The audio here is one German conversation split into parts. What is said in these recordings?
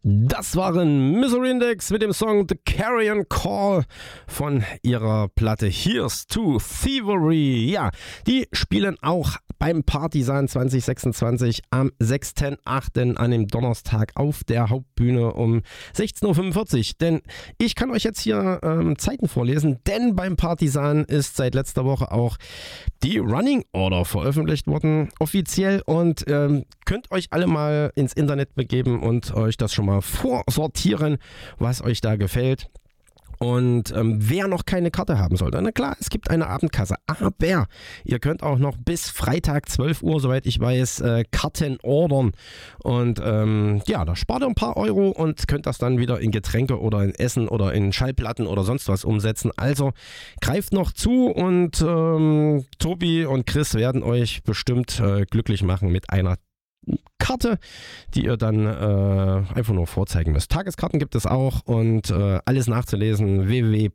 Das waren Misery Index mit dem Song The Carrion Call von ihrer Platte Here's to Thievery. Ja, die spielen auch beim Partisan 2026 am 6.8. an dem Donnerstag auf der Hauptbühne um 16.45 Uhr. Denn ich kann euch jetzt hier Zeiten vorlesen, denn beim Partisan ist seit letzter Woche auch die Running Order veröffentlicht worden, offiziell, und könnt euch alle mal ins Internet begeben und euch das schon mal vorsortieren, was euch da gefällt. Und wer noch keine Karte haben sollte, na klar, es gibt eine Abendkasse, aber ihr könnt auch noch bis Freitag 12 Uhr, soweit ich weiß, Karten ordern. Und ja, da spart ihr ein paar Euro und könnt das dann wieder in Getränke oder in Essen oder in Schallplatten oder sonst was umsetzen. Also greift noch zu und Tobi und Chris werden euch bestimmt glücklich machen mit einer Karte, die ihr dann einfach nur vorzeigen müsst. Tageskarten gibt es auch und alles nachzulesen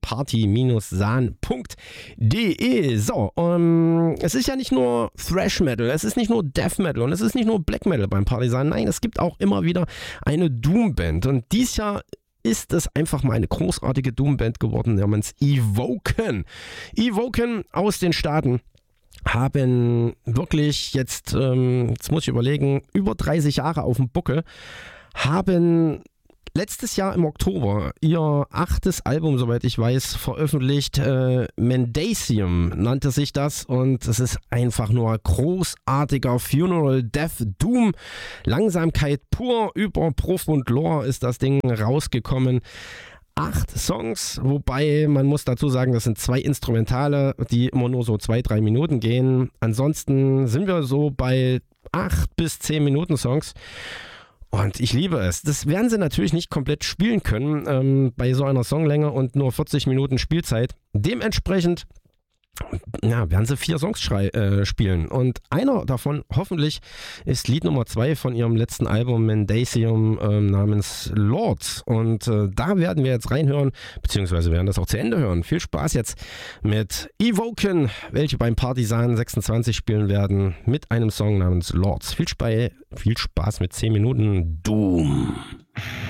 www.party-san.de. So, es ist ja nicht nur Thrash Metal, es ist nicht nur Death Metal und es ist nicht nur Black Metal beim Partisan. Nein, es gibt auch immer wieder eine Doom Band und dies Jahr ist es einfach mal eine großartige Doom Band geworden namens Evoken. Evoken aus den Staaten haben wirklich jetzt muss ich überlegen, über 30 Jahre auf dem Buckel, haben letztes Jahr im Oktober ihr 8. Album, soweit ich weiß, veröffentlicht. Mendacium nannte sich das und es ist einfach nur großartiger Funeral Death Doom. Langsamkeit pur, über Prof und Lore ist das Ding rausgekommen. 8 Songs, wobei man muss dazu sagen, das sind 2 Instrumentale, die immer nur so 2-3 Minuten gehen. Ansonsten sind wir so bei 8 bis 10 Minuten Songs. Und ich liebe es. Das werden sie natürlich nicht komplett spielen können bei so einer Songlänge und nur 40 Minuten Spielzeit. Dementsprechend werden sie 4 Songs spielen. Und einer davon hoffentlich ist Lied Nummer 2 von ihrem letzten Album Mendacium namens Lords. Und da werden wir jetzt reinhören, beziehungsweise werden das auch zu Ende hören. Viel Spaß jetzt mit Evoken, welche beim Partisan 26 spielen werden, mit einem Song namens Lords. Viel Spaß mit 10 Minuten Doom.